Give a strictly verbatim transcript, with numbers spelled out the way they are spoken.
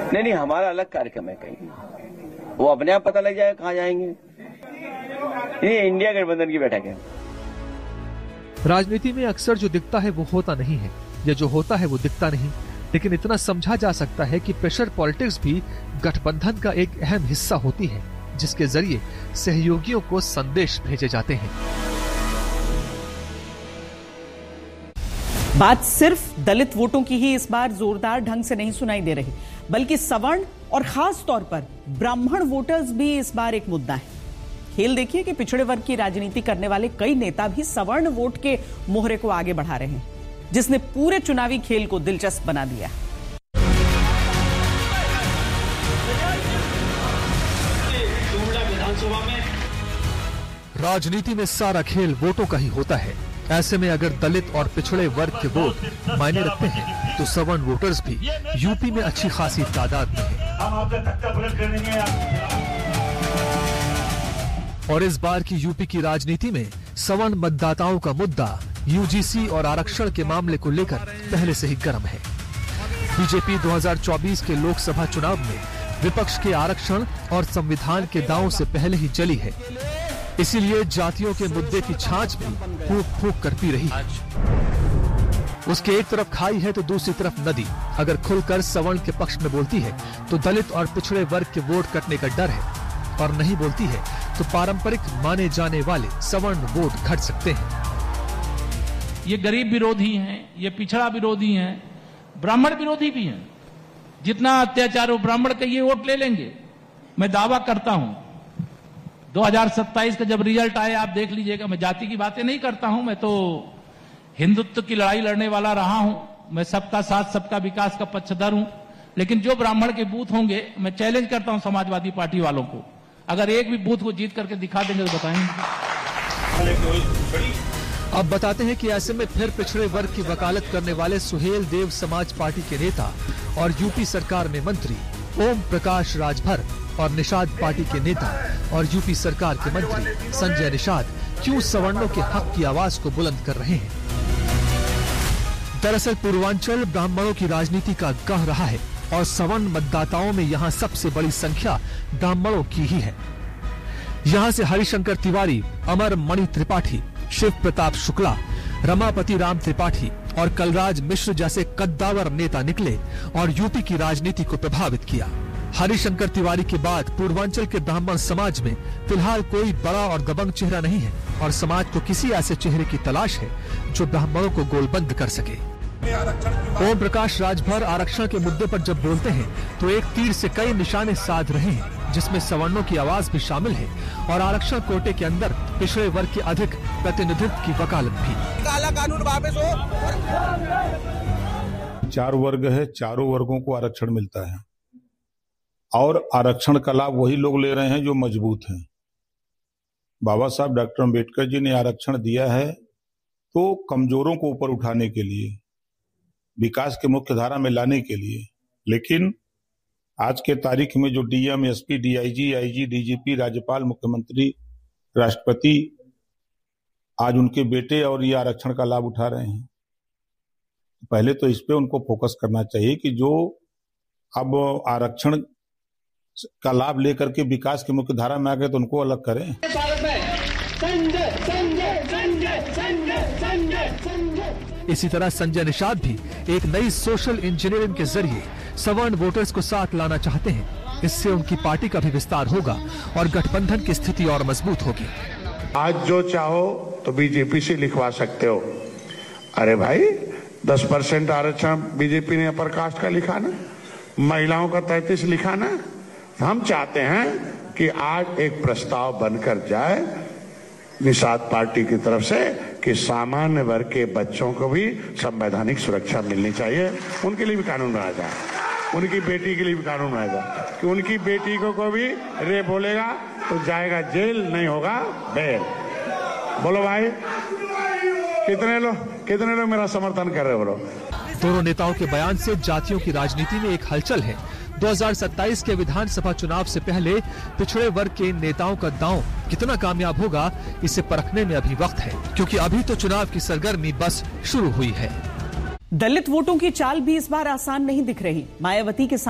नहीं नहीं, हमारा अलग कार्यक्रम है, कहीं वो अपने आप पता लग जाएगा कहाँ जाएंगे। ये इंडिया गठबंधन की बैठक है। राजनीति में अक्सर जो दिखता है वो होता नहीं है, या जो होता है वो दिखता नहीं। लेकिन इतना समझा जा सकता है कि प्रेशर पॉलिटिक्स भी गठबंधन का एक अहम हिस्सा होती है, जिसके जरिए सहयोगियों को संदेश भेजे जाते हैं। बात सिर्फ दलित वोटों की ही इस बार जोरदार ढंग से नहीं सुनाई दे रही, बल्कि सवर्ण और खास तौर पर ब्राह्मण वोटर्स भी इस बार एक मुद्दा है। खेल देखिए कि पिछड़े वर्ग की राजनीति करने वाले कई नेता भी सवर्ण वोट के मोहरे को आगे बढ़ा रहे हैं, जिसने पूरे चुनावी खेल को दिलचस्प बना दिया। राजनीति में सारा खेल वोटों का ही होता है। ऐसे में अगर दलित और पिछड़े वर्ग के वोट मायने रखते हैं, तो सवर्ण वोटर्स भी यूपी में अच्छी खासी तादाद में हैं। और इस बार की यूपी की राजनीति में सवर्ण मतदाताओं का मुद्दा यूजीसी और आरक्षण के मामले को लेकर पहले से ही गर्म है। बीजेपी दो हज़ार चौबीस के लोकसभा चुनाव में विपक्ष के आरक्षण और संविधान के दांवों से पहले ही जली है, इसीलिए जातियों के मुद्दे की छाछ भी फूंक फूंक कर पी रही है। उसके एक तरफ खाई है तो दूसरी तरफ नदी। अगर खुलकर सवर्ण के पक्ष में बोलती है तो दलित और पिछड़े वर्ग के वोट कटने का डर है, और नहीं बोलती है तो पारंपरिक माने जाने वाले सवर्ण वोट घट सकते हैं। ये गरीब विरोधी हैं, ये पिछड़ा विरोधी हैं, ब्राह्मण विरोधी भी हैं। जितना अत्याचार हो ब्राह्मण के ये वोट ले लेंगे। मैं दावा करता हूं दो हज़ार सत्ताईस का जब रिजल्ट आए आप देख लीजिएगा। मैं जाति की बातें नहीं करता हूं, मैं तो हिंदुत्व की लड़ाई लड़ने वाला रहा हूं। मैं सबका साथ सबका विकास का पक्षधर हूं। लेकिन जो ब्राह्मण के बूथ होंगे, मैं चैलेंज करता हूं समाजवादी पार्टी वालों को, अगर एक भी बूथ को जीत करके दिखा देंगे तो बताएंगे। अब बताते हैं कि ऐसे में फिर पिछड़े वर्ग की वकालत करने वाले सुहेल देव समाज पार्टी के नेता और यूपी सरकार में मंत्री ओम प्रकाश राजभर और निषाद पार्टी के नेता और यूपी सरकार के मंत्री संजय निषाद क्यों सवर्णों के हक की आवाज को बुलंद कर रहे हैं। दरअसल पूर्वांचल ब्राह्मणों की राजनीति का गढ़ रहा है और सवर्ण मतदाताओं में यहाँ सबसे बड़ी संख्या ब्राह्मणों की ही है। यहाँ से हरिशंकर तिवारी, अमर मणि त्रिपाठी, शिव प्रताप शुक्ला, रमापति राम त्रिपाठी और कलराज मिश्र जैसे कद्दावर नेता निकले और यूपी की राजनीति को प्रभावित किया। हरिशंकर तिवारी के बाद पूर्वांचल के ब्राह्मण समाज में फिलहाल कोई बड़ा और दबंग चेहरा नहीं है और समाज को किसी ऐसे चेहरे की तलाश है जो ब्राह्मणों को गोलबंद कर सके। ओम प्रकाश राजभर आरक्षण के मुद्दे पर जब बोलते हैं तो एक तीर से कई निशाने साध रहे हैं, जिसमें सवर्णों की आवाज भी शामिल है और आरक्षण कोटे के अंदर पिछड़े वर्ग के अधिक प्रतिनिधित्व की वकालत भी। काला कानून वापस हो। चार वर्ग है, चारों वर्गों को आरक्षण मिलता है और आरक्षण का लाभ वही लोग ले रहे हैं जो मजबूत हैं। बाबा साहब डॉक्टर अम्बेडकर जी ने आरक्षण दिया है तो कमजोरों को ऊपर उठाने के लिए, विकास के मुख्य धारा में लाने के लिए। लेकिन आज के तारीख में जो DM, SP, DIG, IG, DGP, राज्यपाल, मुख्यमंत्री, राष्ट्रपति आज उनके बेटे और ये आरक्षण का लाभ उठा रहे हैं। पहले तो इस पे उनको फोकस करना चाहिए कि जो अब आरक्षण का लाभ लेकर के विकास की मुख्य धारा में आ गए तो उनको अलग करें। इसी तरह संजय निषाद भी एक नई सोशल इंजीनियरिंग के जरिए सवर्ण वोटर्स को साथ लाना चाहते हैं। इससे उनकी पार्टी का भी विस्तार होगा और गठबंधन की स्थिति और मजबूत होगी। आज जो चाहो तो बीजेपी से लिखवा सकते हो। अरे भाई दस परसेंट आरक्षण बीजेपी ने अपर कास्ट का लिखा ना, महिलाओं का तैंतीस लिखा ना। हम चाहते हैं कि आज एक प्रस्ताव बनकर जाए निषाद पार्टी की तरफ से कि सामान्य वर्ग के बच्चों को भी संवैधानिक सुरक्षा मिलनी चाहिए। उनके लिए भी कानून बनाया जाए, उनकी बेटी के लिए भी कानून बनाया जाए कि उनकी बेटी को कोई भी रेप बोलेगा तो जाएगा जेल, नहीं होगा बेल। बोलो भाई, कितने लोग कितने लोग मेरा समर्थन कर रहे हो? बोलो। दोनों नेताओं के बयान से जातियों की राजनीति में एक हलचल है। दो हज़ार सत्ताईस के विधानसभा चुनाव से पहले पिछड़े वर्ग के इन नेताओं का दांव कितना कामयाब होगा, इसे परखने में अभी वक्त है, क्योंकि अभी तो चुनाव की सरगर्मी बस शुरू हुई है। दलित वोटों की चाल भी इस बार आसान नहीं दिख रही। मायावती के